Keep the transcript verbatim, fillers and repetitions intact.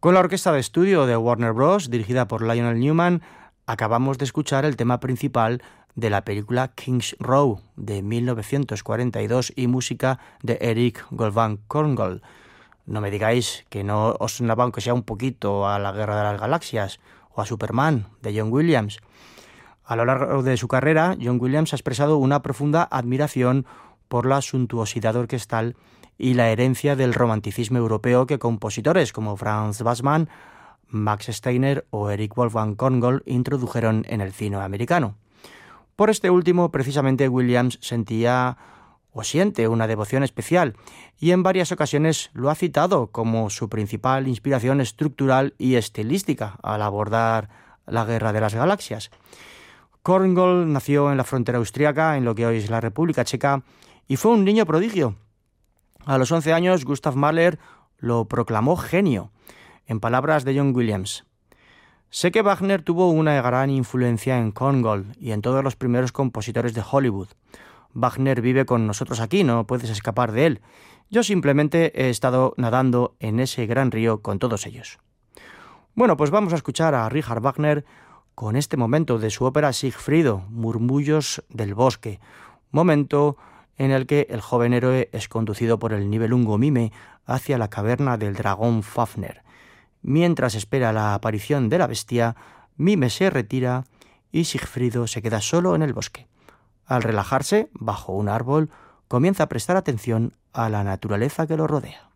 Con la orquesta de estudio de Warner Bros., dirigida por Lionel Newman, acabamos de escuchar el tema principal de la película Kings Row de mil novecientos cuarenta y dos y música de Eric Goldman Korngold. No me digáis que no os sonaba aunque sea un poquito a la Guerra de las Galaxias o a Superman de John Williams. A lo largo de su carrera, John Williams ha expresado una profunda admiración por la suntuosidad orquestal y la herencia del romanticismo europeo que compositores como Franz Bassmann, Max Steiner o Eric Wolfgang Korngold introdujeron en el cine americano. Por este último, precisamente, Williams sentía o siente una devoción especial y en varias ocasiones lo ha citado como su principal inspiración estructural y estilística al abordar la Guerra de las Galaxias. Korngold nació en la frontera austríaca, en lo que hoy es la República Checa, y fue un niño prodigio. A los once años, Gustav Mahler lo proclamó genio. En palabras de John Williams: sé que Wagner tuvo una gran influencia en Korngold y en todos los primeros compositores de Hollywood. Wagner vive con nosotros aquí, no puedes escapar de él. Yo simplemente he estado nadando en ese gran río con todos ellos. Bueno, pues vamos a escuchar a Richard Wagner con este momento de su ópera Sigfrido, Murmullos del Bosque, momento en el que el joven héroe es conducido por el Nibelungo Mime hacia la caverna del dragón Fafner. Mientras espera la aparición de la bestia, Mime se retira y Sigfrido se queda solo en el bosque. Al relajarse, bajo un árbol, comienza a prestar atención a la naturaleza que lo rodea.